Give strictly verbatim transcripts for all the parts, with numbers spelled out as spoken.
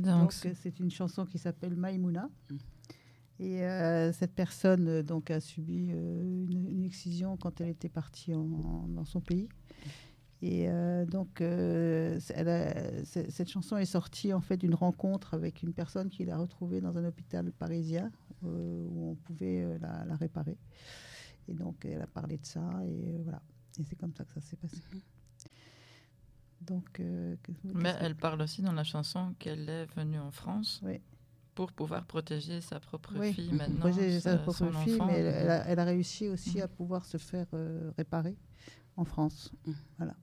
Donc, donc c'est une chanson qui s'appelle Maïmouna. Mm. Et euh, cette personne euh, donc, a subi euh, une, une excision quand elle était partie en, en, dans son pays. Et euh, donc, euh, elle a, cette chanson est sortie en fait d'une rencontre avec une personne qui l'a retrouvée dans un hôpital parisien euh, où on pouvait euh, la, la réparer. Et donc, elle a parlé de ça et euh, voilà. Et c'est comme ça que ça s'est passé. Donc, euh, mais elle parle aussi dans la chanson qu'elle est venue en France. Oui. Pour pouvoir protéger sa propre oui. fille maintenant, protéger sa, sa propre son fille, enfant. mais elle, elle, a, elle a réussi aussi mmh. à pouvoir se faire euh, réparer en France. Mmh. Voilà.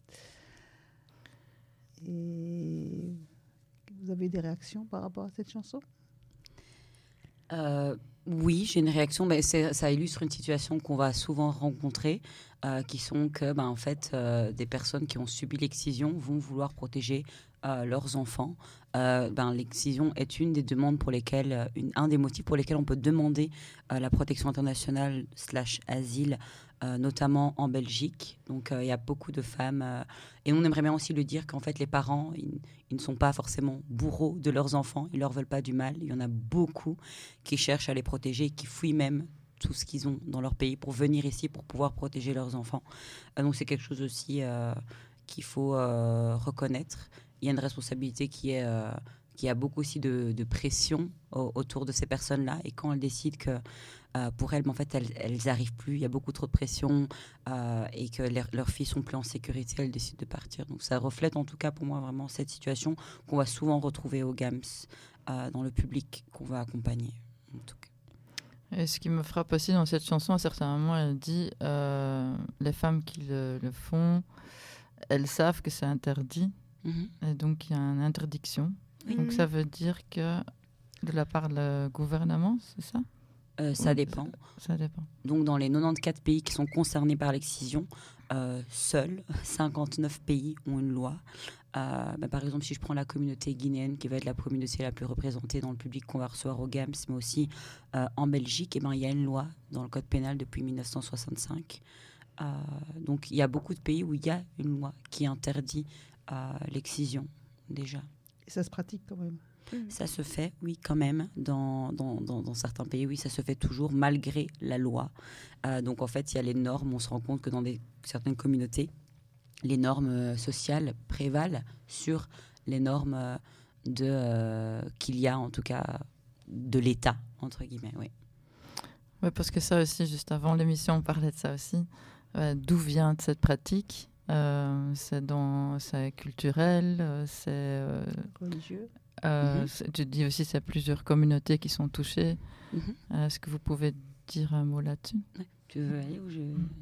Et vous avez des réactions par rapport à cette chanson ? euh, Oui, j'ai une réaction. Mais c'est, ça illustre une situation qu'on va souvent rencontrer, euh, qui sont que, ben, en fait, euh, des personnes qui ont subi l'excision vont vouloir protéger euh, leurs enfants. Euh, ben, l'excision est une des demandes pour lesquelles, une, un des motifs pour lesquels on peut demander euh, la protection internationale slash asile, euh, notamment en Belgique. Donc, il euh, y a beaucoup de femmes. Euh, et on aimerait bien aussi le dire qu'en fait, les parents, ils, ils ne sont pas forcément bourreaux de leurs enfants. Ils ne leur veulent pas du mal. Il y en a beaucoup qui cherchent à les protéger, qui fouillent même tout ce qu'ils ont dans leur pays pour venir ici, pour pouvoir protéger leurs enfants. Euh, donc, c'est quelque chose aussi euh, qu'il faut euh, reconnaître. Il y a une responsabilité qui est... Euh, qui a beaucoup aussi de, de pression au, autour de ces personnes-là. Et quand elles décident que euh, pour elles, en fait, elles n'arrivent plus, il y a beaucoup trop de pression euh, et que leur, leurs filles sont plus en sécurité, elles décident de partir. Donc ça reflète en tout cas pour moi vraiment cette situation qu'on va souvent retrouver au GAMS, euh, dans le public qu'on va accompagner. En tout cas. Et ce qui me frappe aussi dans cette chanson, à certains moments, elle dit euh, les femmes qui le, le font, elles savent que c'est interdit. Mm-hmm. Et donc il y a une interdiction. Oui. Donc ça veut dire que de la part du gouvernement, c'est ça ? euh, Ça oui, dépend. Ça, ça dépend. Donc dans les quatre-vingt-quatorze pays qui sont concernés par l'excision, euh, seuls cinquante-neuf pays ont une loi. Euh, bah, par exemple, si je prends la communauté guinéenne, qui va être la communauté la plus représentée dans le public qu'on va recevoir au GAMS, mais aussi euh, en Belgique, eh ben, il y a une loi dans le code pénal depuis dix-neuf cent soixante-cinq. Euh, donc il y a beaucoup de pays où il y a une loi qui interdit euh, l'excision déjà. Et ça se pratique quand même. Ça se fait, oui, quand même. Dans, dans, dans, dans certains pays, oui, ça se fait toujours malgré la loi. Euh, donc, en fait, il y a les normes. On se rend compte que dans des, certaines communautés, les normes sociales prévalent sur les normes de, euh, qu'il y a, en tout cas, de l'État, entre guillemets, oui. Oui, parce que ça aussi, juste avant l'émission, on parlait de ça aussi. Euh, d'où vient cette pratique ? Euh, c'est, dans, c'est culturel, c'est euh, religieux. Euh, mm-hmm. Tu dis aussi qu'il y a plusieurs communautés qui sont touchées. Mm-hmm. Est-ce que vous pouvez dire un mot là-dessus ? Ouais. Tu veux aller ou je...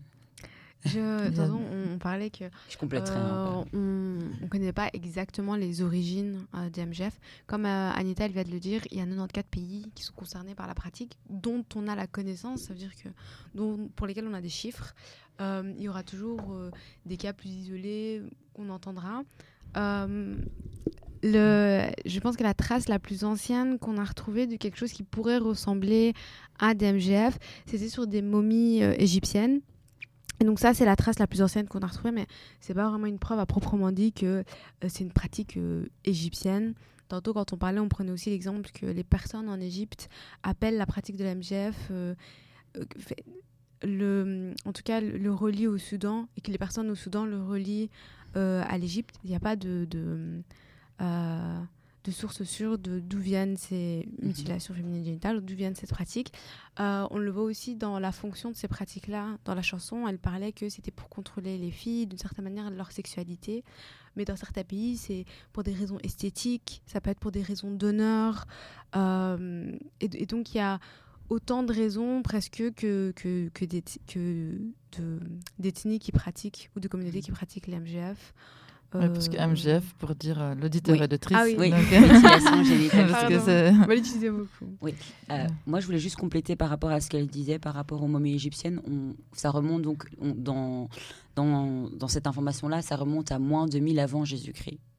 Je, de toute façon, on, on parlait que je compléterai, euh, hein, on ne connaît pas exactement les origines euh, des M G F. Comme euh, Anita elle vient de le dire, il y a quatre-vingt-quatorze pays qui sont concernés par la pratique, dont on a la connaissance, ça veut dire que dont, pour lesquels on a des chiffres. Euh, il y aura toujours euh, des cas plus isolés qu'on entendra. Euh, le, je pense que la trace la plus ancienne qu'on a retrouvée de quelque chose qui pourrait ressembler à des M G F, c'était sur des momies euh, égyptiennes. Et donc ça, c'est la trace la plus ancienne qu'on a retrouvée, mais c'est pas vraiment une preuve à proprement dit que euh, c'est une pratique euh, égyptienne. Tantôt, quand on parlait, on prenait aussi l'exemple que les personnes en Égypte appellent la pratique de la M G F, euh, euh, fait, le, en tout cas, le, le relie au Soudan, et que les personnes au Soudan le relient euh, à l'Égypte. Il n'y a pas de... de euh, de sources sûres de d'où viennent ces mutilations féminines génitales, d'où viennent ces pratiques. Euh, on le voit aussi dans la fonction de ces pratiques-là. Dans la chanson, elle parlait que c'était pour contrôler les filles, d'une certaine manière, leur sexualité. Mais dans certains pays, c'est pour des raisons esthétiques, ça peut être pour des raisons d'honneur. Euh, et, et donc, il y a autant de raisons presque que, que, que, d'éthi- que de, d'ethnies qui pratiquent, ou de communautés qui pratiquent les M G F. Oui, parce que M G F, pour dire euh, l'auditeur oui. et l'auditrice. Ah oui, oui. Donc, mutilation génitale. Parce que c'est... On va l'utiliser beaucoup. Oui. Euh, ouais. Moi, je voulais juste compléter par rapport à ce qu'elle disait, par rapport aux momies égyptiennes. On, ça remonte donc, on, dans, dans, dans cette information-là, ça remonte à moins de mille avant Jésus-Christ.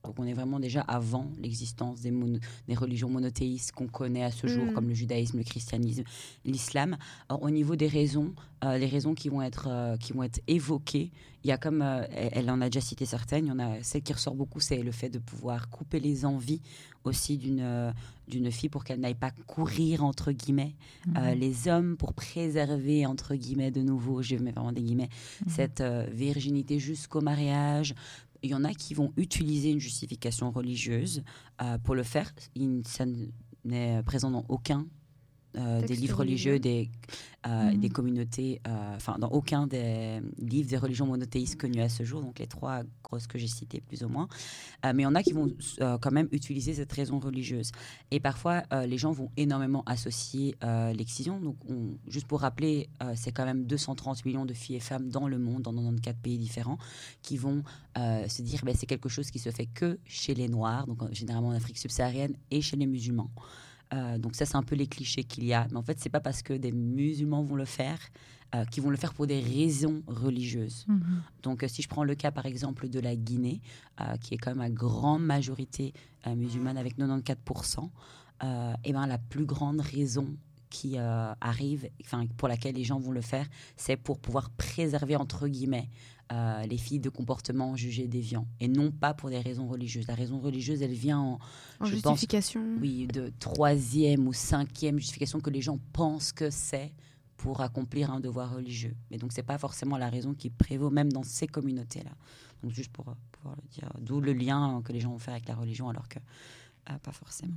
Donc on est vraiment déjà avant l'existence des, mono, des religions monothéistes qu'on connaît à ce jour, mmh. comme le judaïsme, le christianisme, l'islam. Alors au niveau des raisons, euh, les raisons qui vont être, euh, qui vont être évoquées, il y a comme, euh, elle, elle en a déjà cité certaines, il y en a, celle qui ressort beaucoup, c'est le fait de pouvoir couper les envies aussi d'une, euh, d'une fille pour qu'elle n'aille pas courir, entre guillemets. Mmh. Euh, les hommes pour préserver, entre guillemets, de nouveau, je mets vraiment des guillemets, mmh. cette euh, virginité jusqu'au mariage. Il y en a qui vont utiliser une justification religieuse euh, pour le faire. Il, ça n'est présent dans aucun euh, des livres religieux, des, euh, mmh. des communautés, enfin, euh, dans aucun des livres des religions monothéistes connues à ce jour, donc les trois grosses que j'ai citées plus ou moins. Euh, mais il y en a qui vont euh, quand même utiliser cette raison religieuse. Et parfois, euh, les gens vont énormément associer euh, l'excision. Donc, on, juste pour rappeler, euh, c'est quand même deux cent trente millions de filles et femmes dans le monde, dans quatre-vingt-quatorze pays différents, qui vont euh, se dire ben, c'est quelque chose qui se fait que chez les Noirs, donc généralement en Afrique subsaharienne, et chez les musulmans. Euh, donc ça, c'est un peu les clichés qu'il y a. Mais en fait, c'est pas parce que des musulmans vont le faire euh, qu'ils vont le faire pour des raisons religieuses. Mm-hmm. Donc euh, si je prends le cas, par exemple, de la Guinée, euh, qui est quand même à grande majorité euh, musulmane avec quatre-vingt-quatorze pour cent, euh, et ben, la plus grande raison qui euh, arrive, enfin, pour laquelle les gens vont le faire, c'est pour pouvoir préserver, entre guillemets, Euh, les filles de comportements jugés déviants, et non pas pour des raisons religieuses. La raison religieuse, elle vient en, en je justification. pense, oui, de troisième ou cinquième justification que les gens pensent que c'est pour accomplir un devoir religieux. Mais donc, c'est pas forcément la raison qui prévaut, même dans ces communautés-là. Donc, juste pour euh, pouvoir le dire, d'où le lien que les gens vont faire avec la religion, alors que euh, pas forcément.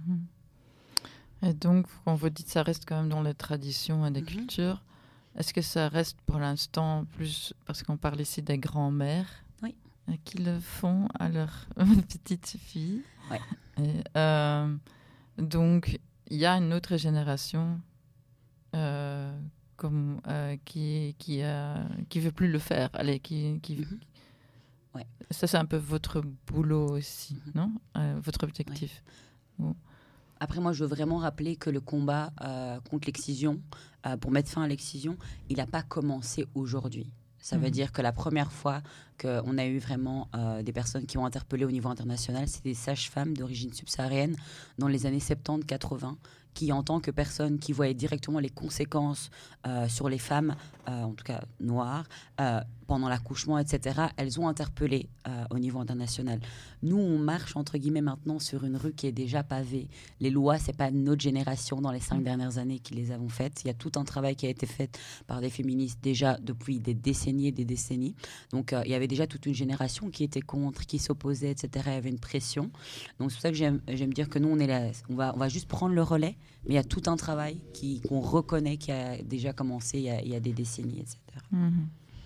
Et donc, quand vous dites ça reste quand même dans les traditions et des mm-hmm. cultures, est-ce que ça reste pour l'instant plus, parce qu'on parle ici des grands-mères oui. qui le font à leurs petites filles. Ouais. Et, euh, donc, il y a une autre génération euh, comme, euh, qui qui euh, qui veut plus le faire. Allez, qui, qui... Mm-hmm. Ouais. Ça, c'est un peu votre boulot aussi, mm-hmm. non euh, votre objectif. Ouais. Bon. Après, moi, je veux vraiment rappeler que le combat euh, contre l'excision, euh, pour mettre fin à l'excision, il n'a pas commencé aujourd'hui. Ça mmh. veut dire que la première fois qu'on a eu vraiment euh, des personnes qui ont interpellé au niveau international, c'est des sages-femmes d'origine subsaharienne dans les années soixante-dix quatre-vingts, qui, en tant que personnes qui voyaient directement les conséquences euh, sur les femmes, euh, en tout cas noires, euh, pendant l'accouchement, et cetera, elles ont interpellé euh, au niveau international. Nous, on marche, entre guillemets, maintenant sur une rue qui est déjà pavée. Les lois, ce n'est pas notre génération dans les cinq dernières années qui les avons faites. Il y a tout un travail qui a été fait par des féministes déjà depuis des décennies et des décennies. Donc, euh, il y avait déjà toute une génération qui était contre, qui s'opposait, et cetera. Il y avait une pression. Donc, c'est pour ça que j'aime, j'aime dire que nous, on, est là, on, va, on va juste prendre le relais, mais il y a tout un travail qui, qu'on reconnaît qui a déjà commencé il y a, il y a des décennies, et cetera. Mmh.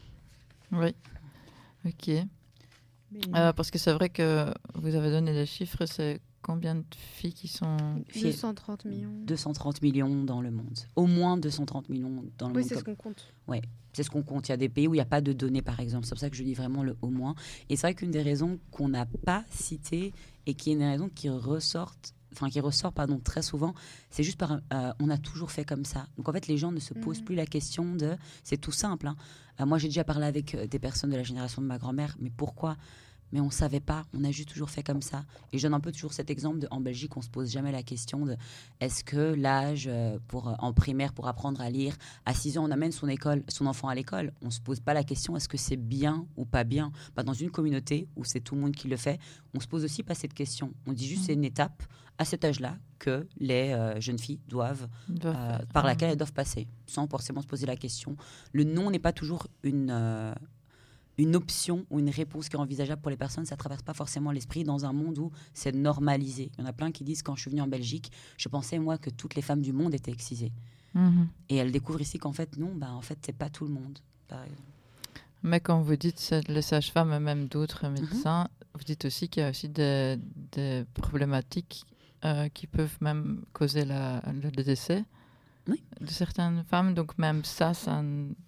Oui, ok. Mais... Euh, parce que c'est vrai que vous avez donné des chiffres, c'est combien de filles qui sont... deux cent trente millions. deux cent trente millions dans le monde. Au moins deux cent trente millions dans le oui, monde. Oui, c'est ce qu'on compte. Oui, c'est ce qu'on compte. Il y a des pays où il n'y a pas de données, par exemple. C'est pour ça que je dis vraiment le au moins. Et c'est vrai qu'une des raisons qu'on n'a pas citées et qui est une raison qui ressortent Enfin, qui ressort pardon, très souvent, c'est juste par euh, on a toujours fait comme ça. Donc en fait, les gens ne se posent mmh. plus la question de. C'est tout simple. Hein. Euh, moi, j'ai déjà parlé avec euh, des personnes de la génération de ma grand-mère, mais pourquoi ? Mais on ne savait pas, on a juste toujours fait comme ça. Et je donne un peu toujours cet exemple de, en Belgique, on ne se pose jamais la question de est-ce que l'âge euh, pour, euh, en primaire pour apprendre à lire, à six ans, on amène son, école, son enfant à l'école. On ne se pose pas la question est-ce que c'est bien ou pas bien. Bah, dans une communauté où c'est tout le monde qui le fait, on ne se pose aussi pas cette question. On dit juste mmh. c'est une étape à cet âge-là que les euh, jeunes filles doivent, doivent euh, par laquelle elles doivent passer, sans forcément se poser la question. Le non n'est pas toujours une... Euh, une option ou une réponse qui est envisageable pour les personnes, ça ne traverse pas forcément l'esprit dans un monde où c'est normalisé. Il y en a plein qui disent, quand je suis venue en Belgique, je pensais, moi, que toutes les femmes du monde étaient excisées. Mmh. Et elles découvrent ici qu'en fait, non, bah, en fait, ce n'est pas tout le monde, par exemple. Mais quand vous dites c'est les sages-femmes et même d'autres médecins, mmh. vous dites aussi qu'il y a aussi des, des problématiques euh, qui peuvent même causer la, le décès oui. de certaines femmes. Donc même ça, ça...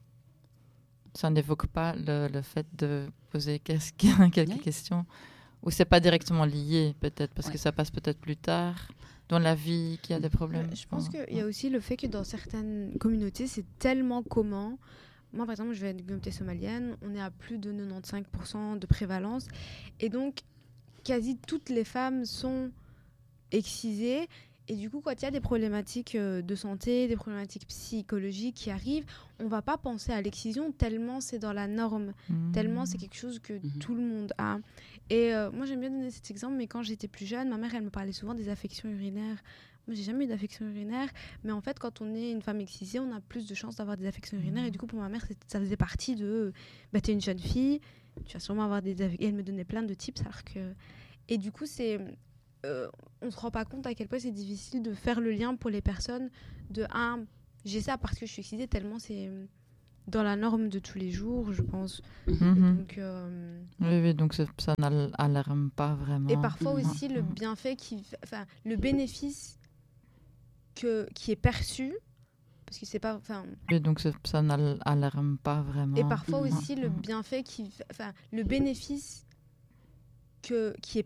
ça n'évoque pas le, le fait de poser quelques oui. questions où c'est pas directement lié peut-être parce ouais. que ça passe peut-être plus tard dans la vie qu'il y a des problèmes. Je pense qu'il ouais. y a aussi le fait que dans certaines communautés c'est tellement commun. Moi par exemple je vais à une communauté somalienne, on est à plus de quatre-vingt-quinze pour cent de prévalence et donc quasi toutes les femmes sont excisées. Et du coup, quand il y a des problématiques de santé, des problématiques psychologiques qui arrivent, on ne va pas penser à l'excision tellement c'est dans la norme, mmh. tellement c'est quelque chose que mmh. tout le monde a. Et euh, moi, j'aime bien donner cet exemple, mais quand j'étais plus jeune, ma mère, elle me parlait souvent des affections urinaires. Moi, j'ai jamais eu d'affection urinaire, mais en fait, quand on est une femme excisée, on a plus de chances d'avoir des affections urinaires. Et du coup, pour ma mère, ça faisait partie de bah, t'es une jeune fille, tu vas sûrement avoir des affections. Et elle me donnait plein de tips. Alors que... Et du coup, c'est... Euh, on ne se rend pas compte à quel point c'est difficile de faire le lien pour les personnes de ah, j'ai ça parce que je suis excisée, tellement c'est dans la norme de tous les jours, je pense. Mm-hmm. Donc, euh... oui, oui, donc ça n'alarme pas vraiment. Et parfois aussi mm-hmm. le bienfait, qui, enfin, le bénéfice que, qui est perçu, parce que c'est pas... Oui, donc ça n'alarme pas vraiment. Et parfois mm-hmm. aussi le bienfait, qui, enfin, le bénéfice que, qui est